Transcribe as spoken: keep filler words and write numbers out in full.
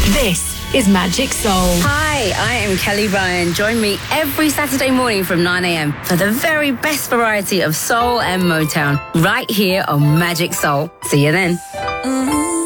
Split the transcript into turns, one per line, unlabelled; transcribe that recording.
This is Magic Soul.
Hi, I am Kelly Ryan. Join me every Saturday morning from nine a.m. for the very best variety of soul and Motown right here on Magic Soul. See you then. Mm-hmm.